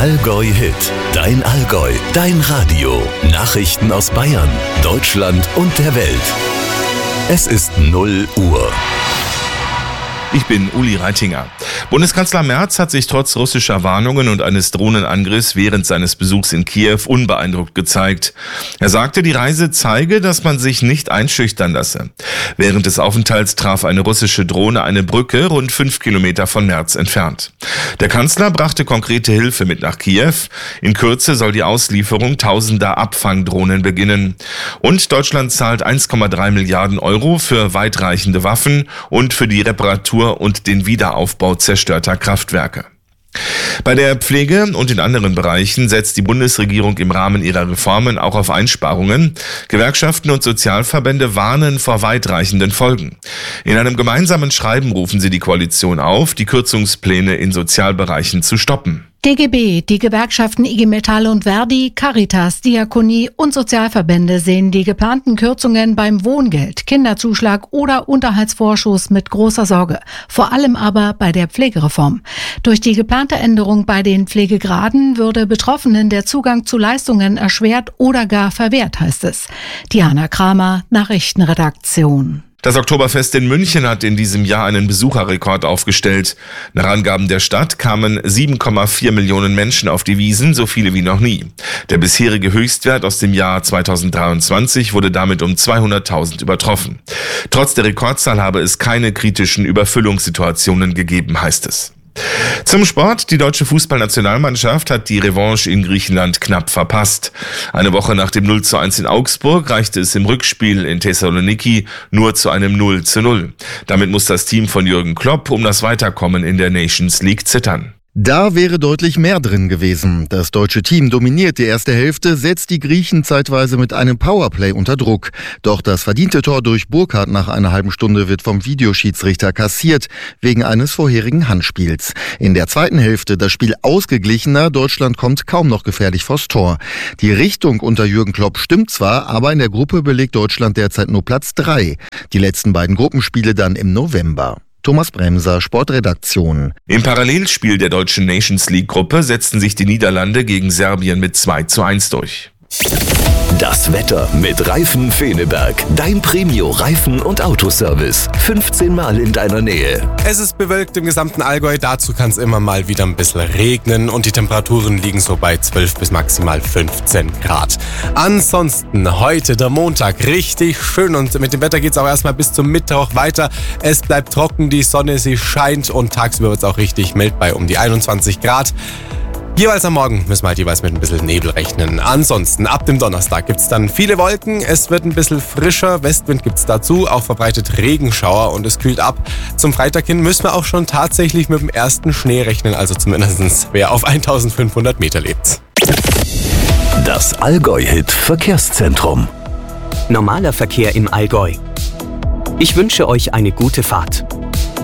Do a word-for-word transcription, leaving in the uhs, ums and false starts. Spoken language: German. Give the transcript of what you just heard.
Allgäu Hit. Dein Allgäu, dein Radio. Nachrichten aus Bayern, Deutschland und der Welt. Es ist null Uhr. Ich bin Uli Reitinger. Bundeskanzler Merz hat sich trotz russischer Warnungen und eines Drohnenangriffs während seines Besuchs in Kiew unbeeindruckt gezeigt. Er sagte, die Reise zeige, dass man sich nicht einschüchtern lasse. Während des Aufenthalts traf eine russische Drohne eine Brücke rund fünf Kilometer von Merz entfernt. Der Kanzler brachte konkrete Hilfe mit nach Kiew. In Kürze soll die Auslieferung tausender Abfangdrohnen beginnen. Und Deutschland zahlt eins Komma drei Milliarden Euro für weitreichende Waffen und für die Reparatur und den Wiederaufbau zerstörter Kraftwerke. Bei der Pflege und in anderen Bereichen setzt die Bundesregierung im Rahmen ihrer Reformen auch auf Einsparungen. Gewerkschaften und Sozialverbände warnen vor weitreichenden Folgen. In einem gemeinsamen Schreiben rufen sie die Koalition auf, die Kürzungspläne in Sozialbereichen zu stoppen. D G B, die Gewerkschaften I G Metall und Verdi, Caritas, Diakonie und Sozialverbände sehen die geplanten Kürzungen beim Wohngeld, Kinderzuschlag oder Unterhaltsvorschuss mit großer Sorge. Vor allem aber bei der Pflegereform. Durch die geplante Änderung bei den Pflegegraden würde Betroffenen der Zugang zu Leistungen erschwert oder gar verwehrt, heißt es. Diana Kramer, Nachrichtenredaktion. Das Oktoberfest in München hat in diesem Jahr einen Besucherrekord aufgestellt. Nach Angaben der Stadt kamen sieben Komma vier Millionen Menschen auf die Wiesn, so viele wie noch nie. Der bisherige Höchstwert aus dem Jahr zweitausenddreiundzwanzig wurde damit um zweihunderttausend übertroffen. Trotz der Rekordzahl habe es keine kritischen Überfüllungssituationen gegeben, heißt es. Zum Sport. Die deutsche Fußballnationalmannschaft hat die Revanche in Griechenland knapp verpasst. Eine Woche nach dem null zu eins in Augsburg reichte es im Rückspiel in Thessaloniki nur zu einem null zu null. Damit muss das Team von Jürgen Klopp um das Weiterkommen in der Nations League zittern. Da wäre deutlich mehr drin gewesen. Das deutsche Team dominiert die erste Hälfte, setzt die Griechen zeitweise mit einem Powerplay unter Druck. Doch das verdiente Tor durch Burkhardt nach einer halben Stunde wird vom Videoschiedsrichter kassiert, wegen eines vorherigen Handspiels. In der zweiten Hälfte das Spiel ausgeglichener, Deutschland kommt kaum noch gefährlich vors Tor. Die Richtung unter Jürgen Klopp stimmt zwar, aber in der Gruppe belegt Deutschland derzeit nur Platz drei. Die letzten beiden Gruppenspiele dann im November. Thomas Bremser, Sportredaktion. Im Parallelspiel der deutschen Nations League Gruppe setzten sich die Niederlande gegen Serbien mit zwei zu eins durch. Das Wetter mit Reifen Feneberg. Dein Premio-Reifen- und Autoservice. fünfzehn Mal in deiner Nähe. Es ist bewölkt im gesamten Allgäu. Dazu kann es immer mal wieder ein bisschen regnen. Und die Temperaturen liegen so bei zwölf bis maximal fünfzehn Grad. Ansonsten heute der Montag richtig schön. Und mit dem Wetter geht es auch erstmal bis zum Mittwoch weiter. Es bleibt trocken, die Sonne, sie scheint. Und tagsüber wird es auch richtig mild bei um die einundzwanzig Grad. Jeweils am Morgen müssen wir halt jeweils mit ein bisschen Nebel rechnen. Ansonsten, ab dem Donnerstag gibt es dann viele Wolken. Es wird ein bisschen frischer. Westwind gibt es dazu. Auch verbreitet Regenschauer und es kühlt ab. Zum Freitag hin müssen wir auch schon tatsächlich mit dem ersten Schnee rechnen. Also zumindest wer auf eintausendfünfhundert Meter lebt. Das Allgäu-Hit Verkehrszentrum. Normaler Verkehr im Allgäu. Ich wünsche euch eine gute Fahrt.